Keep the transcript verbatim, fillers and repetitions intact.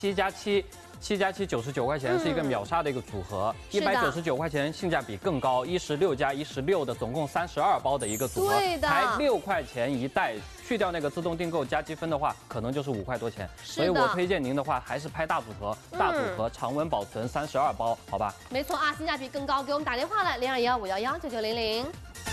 七加七。 七加七九十九块钱是一个秒杀的一个组合，一百九十九块钱性价比更高，一十六加一十六的总共三十二包的一个组合，才六块钱一袋，去掉那个自动订购加积分的话，可能就是五块多钱。所以我推荐您的话，还是拍大组合，大组合常温保存三十二包，好吧？ 没错啊，性价比更高，给我们打电话来零二幺五幺幺九九零零。